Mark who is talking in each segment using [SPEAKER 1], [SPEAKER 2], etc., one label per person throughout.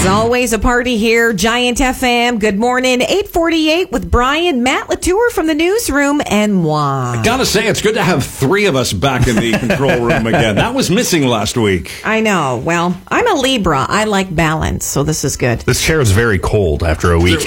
[SPEAKER 1] It's always a party here. Giant FM. Good morning. 8:48 with Brian, Matt Latour from the newsroom, and moi.
[SPEAKER 2] I gotta say, it's good to have three of us back in the control room again. That was missing last week.
[SPEAKER 1] I know. Well, I'm a Libra. I like balance, so this is good.
[SPEAKER 3] This chair is very cold after a week.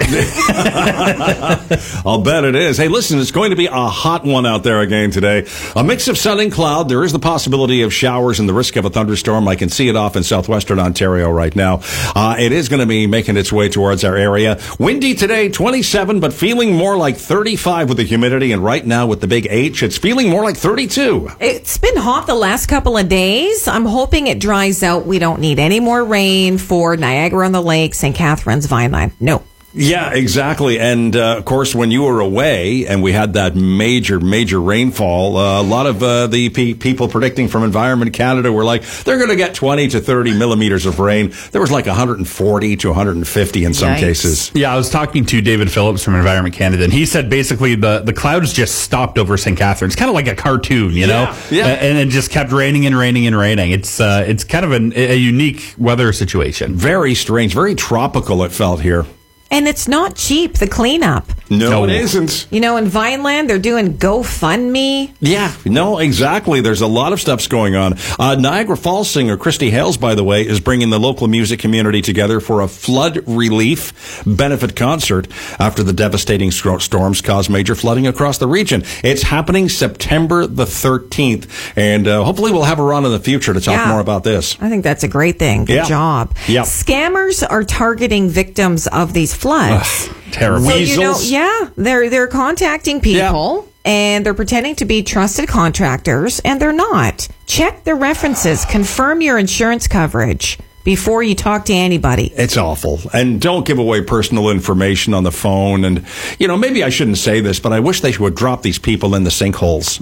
[SPEAKER 2] I'll bet it is. Hey, listen, it's going to be a hot one out there again today. A mix of sun and cloud. There is the possibility of showers and the risk of a thunderstorm. I can see it off in southwestern Ontario right now. It is going to be making its way towards our area. Windy today, 27, but feeling more like 35 with the humidity. And right now with the big H, it's feeling more like 32.
[SPEAKER 1] It's been hot the last couple of days. I'm hoping it dries out. We don't need any more rain for Niagara-on-the-Lake, St. Catharines, Vineland. No.
[SPEAKER 2] Yeah, exactly. And, of course, when you were away and we had that major rainfall, a lot of the people predicting from Environment Canada were like, they're going to get 20 to 30 millimeters of rain. There was like 140 to 150 in some cases.
[SPEAKER 3] Yeah, I was talking to David Phillips from Environment Canada, and he said basically the clouds just stopped over St. Catharines, kind of like a cartoon, you know?
[SPEAKER 2] Yeah.
[SPEAKER 3] And it just kept raining and raining and raining. It's kind of a unique weather situation.
[SPEAKER 2] Very strange, very tropical it felt here.
[SPEAKER 1] And it's not cheap, the cleanup.
[SPEAKER 2] No, it isn't.
[SPEAKER 1] You know, in Vineland, they're doing GoFundMe.
[SPEAKER 2] Yeah, no, exactly. There's a lot of stuff's going on. Niagara Falls singer Christy Hales, by the way, is bringing the local music community together for a flood relief benefit concert after the devastating storms caused major flooding across the region. It's happening September the 13th, and hopefully we'll have her on in the future to talk more about this.
[SPEAKER 1] I think that's a great thing. Good job.
[SPEAKER 2] Yeah.
[SPEAKER 1] Scammers are targeting victims of these floods.
[SPEAKER 3] Terrible.
[SPEAKER 1] So,
[SPEAKER 2] Weasels.
[SPEAKER 1] they're contacting people and they're pretending to be trusted contractors, and they're not. Check the references. Confirm your insurance coverage before you talk to anybody.
[SPEAKER 2] It's awful. And don't give away personal information on the phone. And, you know, maybe I shouldn't say this, but I wish they would drop these people in the sinkholes.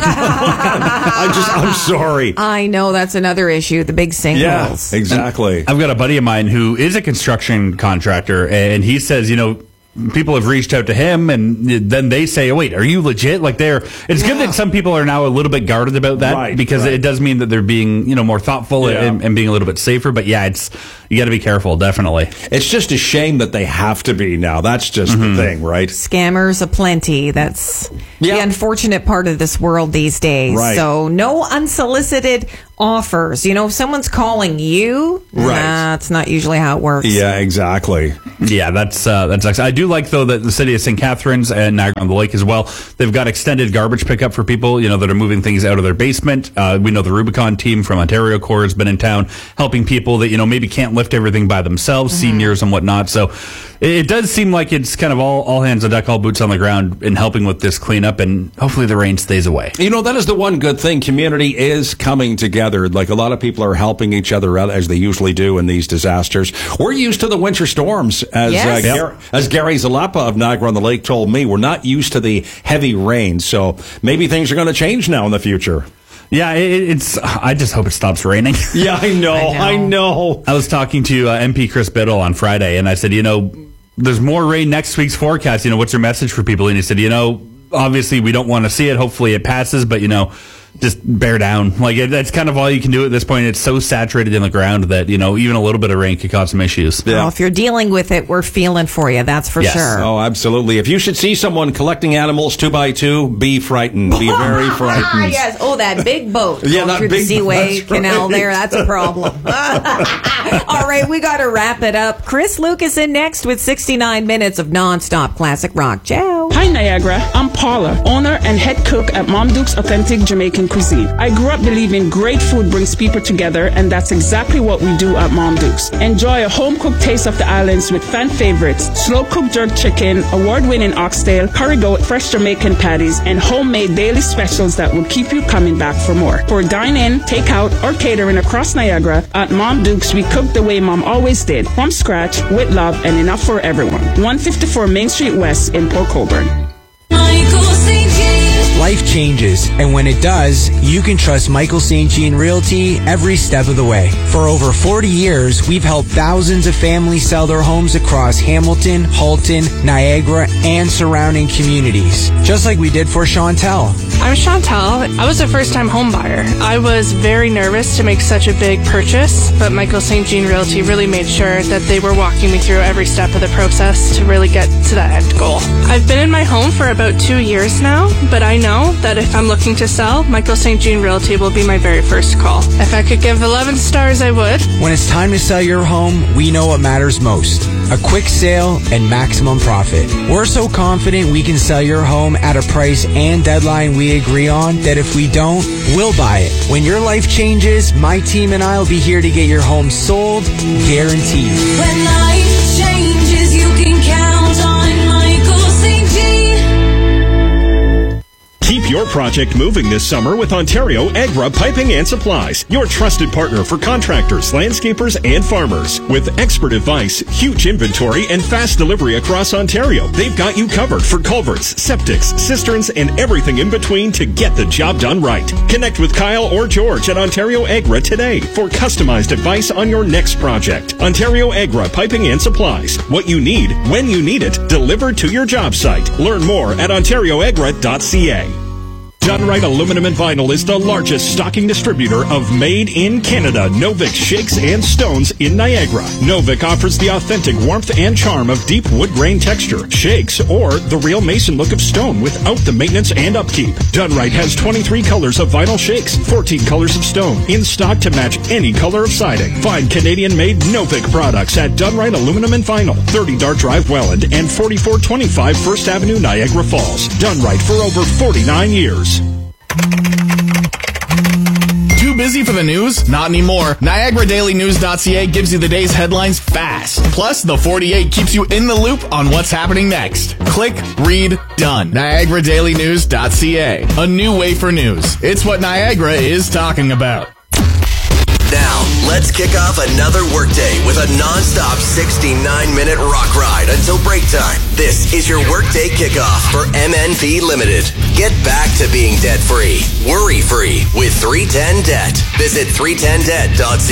[SPEAKER 2] I'm sorry.
[SPEAKER 1] I know that's another issue, the big sinkholes.
[SPEAKER 2] Yeah, exactly.
[SPEAKER 3] I've got a buddy of mine who is a construction contractor, and he says, you know, people have reached out to him, and then they say, oh, wait, are you legit? Like, it's good that some people are now a little bit guarded about that, because it does mean that they're being, you know, more thoughtful and being a little bit safer. But yeah, you got to be careful, definitely.
[SPEAKER 2] It's just a shame that they have to be now. That's just the thing, right?
[SPEAKER 1] Scammers aplenty. That's the unfortunate part of this world these days.
[SPEAKER 2] Right.
[SPEAKER 1] So no unsolicited offers. You know, if someone's calling you, that's not usually how it works.
[SPEAKER 2] Yeah, exactly.
[SPEAKER 3] Yeah, that's I do like, though, that the city of St. Catharines and Niagara-on-the-Lake as well, they've got extended garbage pickup for people, you know, that are moving things out of their basement. We know the Rubicon team from Ontario Corps has been in town helping people that, you know, maybe can't lift everything by themselves, seniors and whatnot. So it does seem like it's kind of all hands on deck, all boots on the ground in helping with this cleanup, and hopefully the rain stays away.
[SPEAKER 2] You know, that is the one good thing. Community is coming together. Like, a lot of people are helping each other out, as they usually do in these disasters. We're used to the winter storms, as Gary Zalapa of Niagara-on-the-Lake told me. We're not used to the heavy rain, so maybe things are going to change now in the future.
[SPEAKER 3] Yeah, I just hope it stops raining.
[SPEAKER 2] Yeah, I know.
[SPEAKER 3] I was talking to MP Chris Biddle on Friday, and I said, you know, there's more rain next week's forecast. You know, what's your message for people? And he said, you know, obviously we don't want to see it. Hopefully it passes, but, you know, just bear down. Like, that's kind of all you can do at this point. It's so saturated in the ground that, you know, even a little bit of rain could cause some issues.
[SPEAKER 1] Yeah. Well, if you're dealing with it, we're feeling for you. That's for sure.
[SPEAKER 2] Oh, absolutely. If you should see someone collecting animals 2x2, be frightened. Be very frightened.
[SPEAKER 1] Yes. Oh, that big boat going through the Seaway Canal there. That's a problem. All right, we got to wrap it up. Chris Lucas in next with 69 minutes of nonstop classic rock. Ciao.
[SPEAKER 4] Hi, Niagara. I'm Paula, owner and head cook at Mom Duke's Authentic Jamaican Cuisine. I grew up believing great food brings people together, and that's exactly what we do at Mom Duke's. Enjoy a home-cooked taste of the islands with fan favorites, slow-cooked jerk chicken, award-winning oxtail, curry goat, fresh Jamaican patties, and homemade daily specials that will keep you coming back for more. For dine-in, take-out, or catering across Niagara, at Mom Duke's, we cook the way Mom always did, from scratch, with love, and enough for everyone. 154 Main Street West in Port Colborne.
[SPEAKER 5] Life changes, and when it does, you can trust Michael St. Jean Realty every step of the way. For over 40 years, we've helped thousands of families sell their homes across Hamilton, Halton, Niagara, and surrounding communities, just like we did for Chantel.
[SPEAKER 6] I'm Chantal. I was a first-time home buyer. I was very nervous to make such a big purchase, but Michael St. Jean Realty really made sure that they were walking me through every step of the process to really get to that end goal. I've been in my home for about 2 years now, but I know that if I'm looking to sell, Michael St. Jean Realty will be my very first call. If I could give 11 stars, I would.
[SPEAKER 5] When it's time to sell your home, we know what matters most. A quick sale and maximum profit. We're so confident we can sell your home at a price and deadline we agree on that if we don't, we'll buy it. When your life changes, my team and I will be here to get your home sold, guaranteed.
[SPEAKER 7] When life changes, you can count on Michael St. Jean.
[SPEAKER 8] Keep your project moving this summer with Ontario Agra Piping and Supplies, your trusted partner for contractors, landscapers, and farmers. With expert advice, huge inventory, and fast delivery across Ontario, they've got you covered for culverts, septics, cisterns, and everything in between to get the job done right. Connect with Kyle or George at Ontario Agra today for customized advice on your next project. Ontario Agra Piping and Supplies. What you need, when you need it, delivered to your job site. Learn more at ontarioagra.ca. Done Right Aluminum and Vinyl is the largest stocking distributor of made in Canada Novik shakes and stones in Niagara. Novik offers the authentic warmth and charm of deep wood grain texture, shakes, or the real mason look of stone without the maintenance and upkeep. Done Right has 23 colors of vinyl shakes, 14 colors of stone, in stock to match any color of siding. Find Canadian-made Novik products at Done Right Aluminum and Vinyl, 30 Dart Drive, Welland, and 4425 First Avenue, Niagara Falls. Done Right for over 49 years.
[SPEAKER 9] Too busy for the news? Not anymore. NiagaraDailyNews.ca gives you the day's headlines fast. Plus, the 48 keeps you in the loop on what's happening next. Click, read, done. NiagaraDailyNews.ca. A new way for news. It's what Niagara is talking about.
[SPEAKER 10] Now, let's kick off another workday with a non-stop 69-minute rock ride until break time. This is your workday kickoff for MNP Limited. Get back to being debt-free, worry-free with 310 Debt. Visit 310debt.ca.